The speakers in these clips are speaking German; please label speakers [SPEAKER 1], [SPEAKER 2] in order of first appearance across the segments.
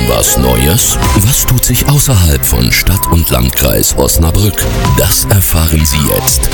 [SPEAKER 1] Was Neues? Was tut sich außerhalb von Stadt und Landkreis Osnabrück? Das erfahren Sie jetzt.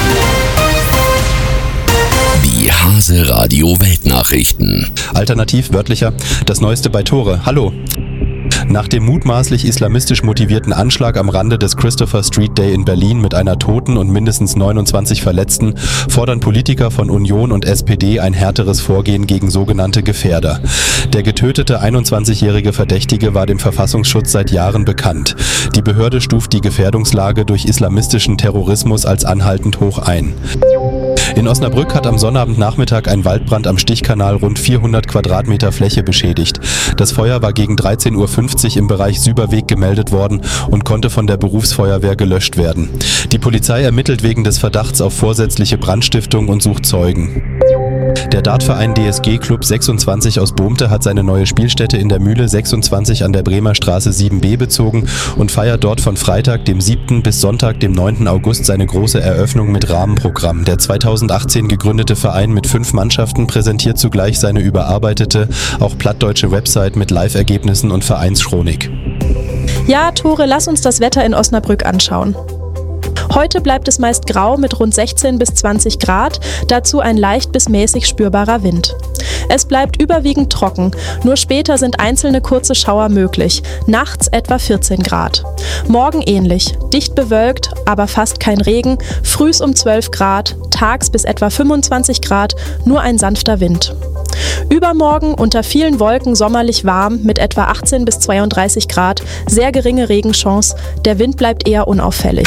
[SPEAKER 1] Die Hase Radio Weltnachrichten.
[SPEAKER 2] Alternativ wörtlicher, das Neueste bei Tore. Hallo. Nach dem mutmaßlich islamistisch motivierten Anschlag am Rande des Christopher Street Day in Berlin mit einer Toten und mindestens 29 Verletzten fordern Politiker von Union und SPD ein härteres Vorgehen gegen sogenannte Gefährder. Der getötete 21-jährige Verdächtige war dem Verfassungsschutz seit Jahren bekannt. Die Behörde stuft die Gefährdungslage durch islamistischen Terrorismus als anhaltend hoch ein. In Osnabrück hat am Sonnabendnachmittag ein Waldbrand am Stichkanal rund 400 Quadratmeter Fläche beschädigt. Das Feuer war gegen 13:50 Uhr im Bereich Süberweg gemeldet worden und konnte von der Berufsfeuerwehr gelöscht werden. Die Polizei ermittelt wegen des Verdachts auf vorsätzliche Brandstiftung und sucht Zeugen. Der Dartverein DSG Club 26 aus Bohmte hat seine neue Spielstätte in der Mühle 26 an der Bremer Straße 7b bezogen und feiert dort von Freitag, dem 7. bis Sonntag, dem 9. August seine große Eröffnung mit Rahmenprogramm. Der 2018 gegründete Verein mit 5 Mannschaften präsentiert zugleich seine überarbeitete, auch plattdeutsche Website mit Live-Ergebnissen und Vereinschronik.
[SPEAKER 3] Ja, Tore, lass uns das Wetter in Osnabrück anschauen. Heute bleibt es meist grau mit rund 16 bis 20 Grad, dazu ein leicht bis mäßig spürbarer Wind. Es bleibt überwiegend trocken, nur später sind einzelne kurze Schauer möglich, nachts etwa 14 Grad. Morgen ähnlich, dicht bewölkt, aber fast kein Regen, frühs um 12 Grad, tags bis etwa 25 Grad, nur ein sanfter Wind. Übermorgen unter vielen Wolken sommerlich warm mit etwa 18 bis 32 Grad, sehr geringe Regenchance, der Wind bleibt eher unauffällig.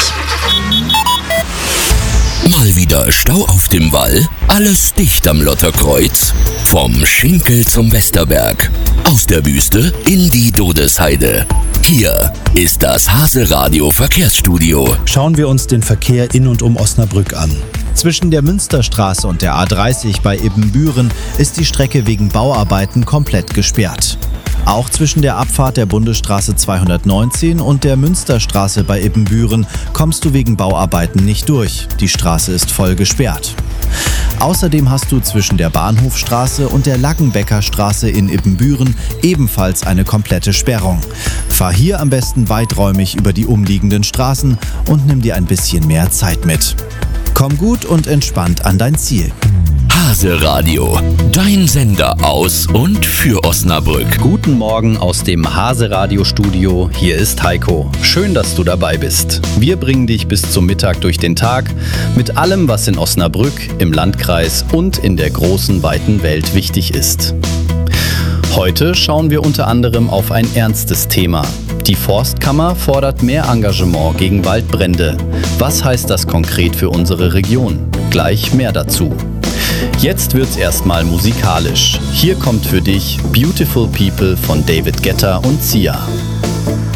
[SPEAKER 1] Mal wieder Stau auf dem Wall, alles dicht am Lotterkreuz. Vom Schinkel zum Westerberg, aus der Wüste in die Dodesheide. Hier ist das Hase Radio Verkehrsstudio.
[SPEAKER 4] Schauen wir uns den Verkehr in und um Osnabrück an. Zwischen der Münsterstraße und der A30 bei Ibbenbüren ist die Strecke wegen Bauarbeiten komplett gesperrt. Auch zwischen der Abfahrt der Bundesstraße 219 und der Münsterstraße bei Ibbenbüren kommst du wegen Bauarbeiten nicht durch. Die Straße ist voll gesperrt. Außerdem hast du zwischen der Bahnhofstraße und der Laggenbecker Straße in Ibbenbüren ebenfalls eine komplette Sperrung. Fahr hier am besten weiträumig über die umliegenden Straßen und nimm dir ein bisschen mehr Zeit mit. Komm gut und entspannt an dein Ziel.
[SPEAKER 1] Hase Radio, dein Sender aus und für Osnabrück.
[SPEAKER 5] Guten Morgen aus dem Hase Radio Studio. Hier ist Heiko. Schön, dass du dabei bist. Wir bringen dich bis zum Mittag durch den Tag mit allem, was in Osnabrück, im Landkreis und in der großen, weiten Welt wichtig ist. Heute schauen wir unter anderem auf ein ernstes Thema. Die Forstkammer fordert mehr Engagement gegen Waldbrände. Was heißt das konkret für unsere Region? Gleich mehr dazu. Jetzt wird's erstmal musikalisch. Hier kommt für dich Beautiful People von David Guetta und Sia.